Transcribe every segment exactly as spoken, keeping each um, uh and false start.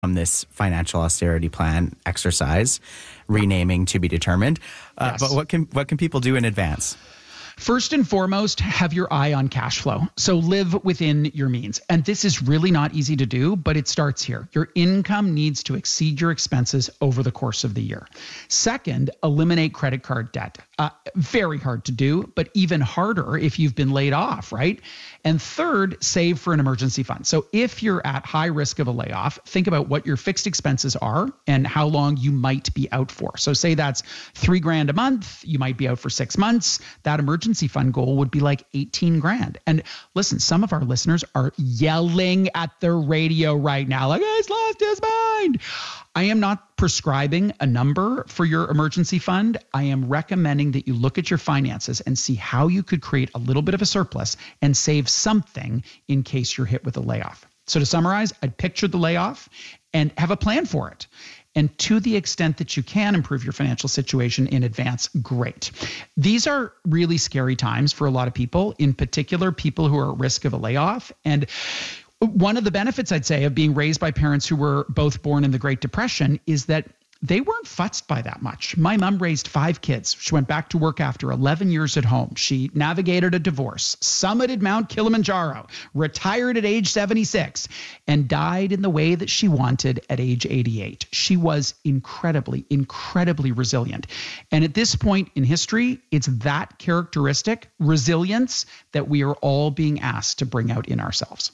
from this financial austerity plan exercise, renaming to be determined. Uh, Yes. But what can what can people do in advance? First and foremost, have your eye on cash flow. So live within your means. And this is really not easy to do, but it starts here. Your income needs to exceed your expenses over the course of the year. Second, eliminate credit card debt. Uh, very hard to do, but even harder if you've been laid off, right? And third, save for an emergency fund. So if you're at high risk of a layoff, think about what your fixed expenses are and how long you might be out for. So say that's three grand a month, you might be out for six months. That emergency fund goal would be like eighteen grand. And listen, some of our listeners are yelling at the radio right now, like, he's lost his mind. I am not prescribing a number for your emergency fund. I am recommending that you look at your finances and see how you could create a little bit of a surplus and save something in case you're hit with a layoff. So to summarize, I'd picture the layoff and have a plan for it. And to the extent that you can improve your financial situation in advance, great. These are really scary times for a lot of people, in particular, people who are at risk of a layoff. And one of the benefits, I'd say, of being raised by parents who were both born in the Great Depression is that they weren't futzed by that much. My mom raised five kids. She went back to work after eleven years at home. She navigated a divorce, summited Mount Kilimanjaro, retired at age seventy-six, and died in the way that she wanted at age eighty-eight. She was incredibly, incredibly resilient. And at this point in history, it's that characteristic, resilience, that we are all being asked to bring out in ourselves.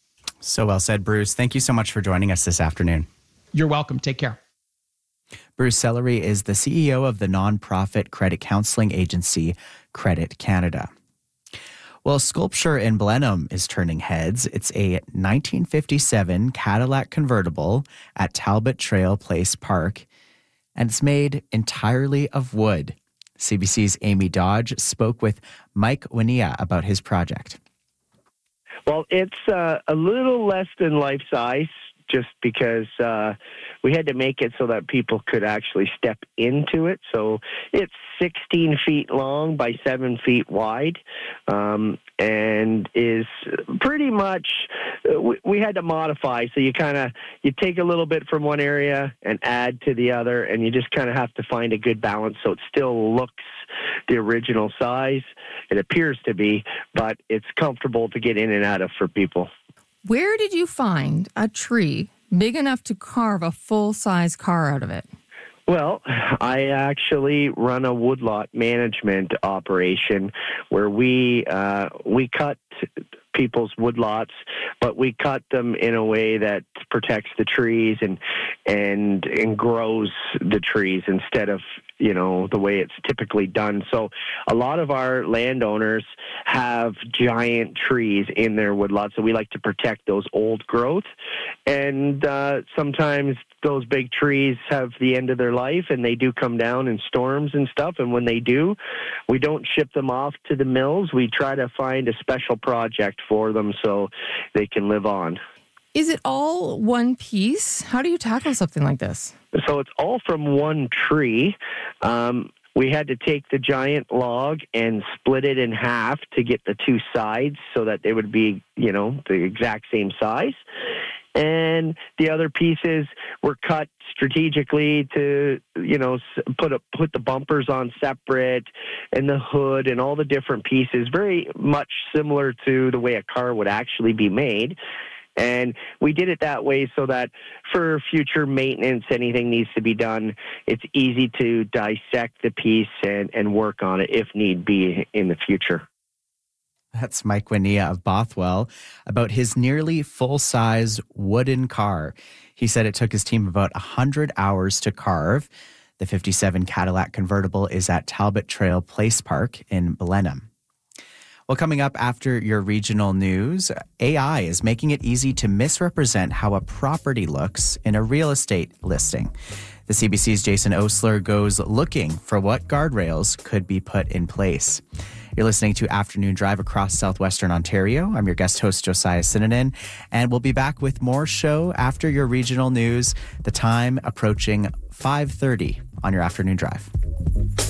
So well said, Bruce. Thank you so much for joining us this afternoon. You're welcome. Take care. Bruce Sellery is the C E O of the nonprofit credit counseling agency Credit Canada. Well, sculpture in Blenheim is turning heads. It's a nineteen fifty-seven Cadillac convertible at Talbot Trail Place Park, and it's made entirely of wood. C B C's Amy Dodge spoke with Mike Winia about his project. Well, it's uh, a little less than life size, just because uh, we had to make it so that people could actually step into it. So it's sixteen feet long by seven feet wide, um, and is pretty much, we, we had to modify. So you kind of, you take a little bit from one area and add to the other, and you just kind of have to find a good balance so it still looks the original size. It appears to be, but it's comfortable to get in and out of for people. Where did you find a tree big enough to carve a full-size car out of it? Well, I actually run a woodlot management operation where we uh, we cut people's woodlots, but we cut them in a way that protects the trees and and and grows the trees instead of, you know, the way it's typically done. So a lot of our landowners have giant trees in their woodlots, so we like to protect those old growth. And uh, sometimes those big trees have the end of their life, and they do come down in storms and stuff. And when they do, we don't ship them off to the mills. We try to find a special project for them so they can live on. Is it all one piece? How do you tackle something like this? So it's all from one tree. Um, we had to take the giant log and split it in half to get the two sides so that they would be, you know, the exact same size. And the other pieces were cut strategically to, you know, put a, put the bumpers on separate and the hood and all the different pieces, very much similar to the way a car would actually be made. And we did it that way so that for future maintenance, anything needs to be done, it's easy to dissect the piece and, and work on it if need be in the future. That's Mike Winia of Bothwell about his nearly full-size wooden car. He said it took his team about one hundred hours to carve. The fifty-seven Cadillac convertible is at Talbot Trail Place Park in Blenheim. Well, coming up after your regional news, A I is making it easy to misrepresent how a property looks in a real estate listing. The C B C's Jason Osler goes looking for what guardrails could be put in place. You're listening to Afternoon Drive across southwestern Ontario. I'm your guest host, Josiah Sinanen, and we'll be back with more show after your regional news, the time approaching five thirty on your Afternoon Drive.